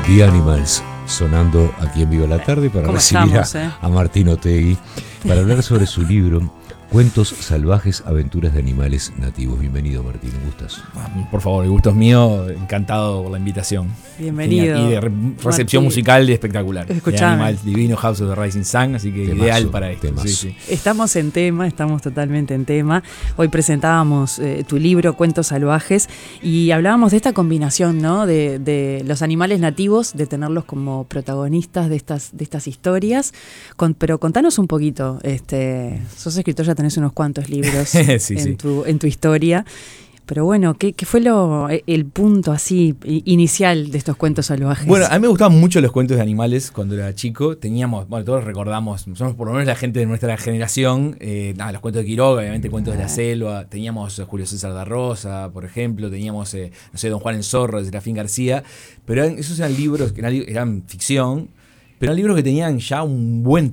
The Animals, sonando aquí en Viva la Tarde para recibir a Martín Otegui para hablar sobre su libro Cuentos salvajes, aventuras de animales nativos. Bienvenido, Martín, un gustazo. Por favor, el gusto es mío, encantado por la invitación. Bienvenido. Y de recepción musical espectacular. Escuchame. Animals divino, House of the Rising Sun, así que temazo, ideal para esto. Sí. Estamos en tema, estamos totalmente en tema. Hoy presentábamos tu libro, Cuentos salvajes, y hablábamos de esta combinación, ¿no? De los animales nativos, de tenerlos como protagonistas de estas historias. Pero contanos un poquito, sos escritor, ya tenés unos cuantos libros sí. en tu historia. Pero bueno, ¿qué fue el punto así inicial de estos cuentos salvajes? Bueno, a mí me gustaban mucho los cuentos de animales cuando era chico. Teníamos, todos recordamos, somos por lo menos la gente de nuestra generación, los cuentos de Quiroga, obviamente cuentos de la selva. Teníamos Julio César da Rosa, por ejemplo. Teníamos, Don Juan el Zorro de Serafín García. Pero esos eran libros que eran ficción, pero eran libros que tenían ya un buen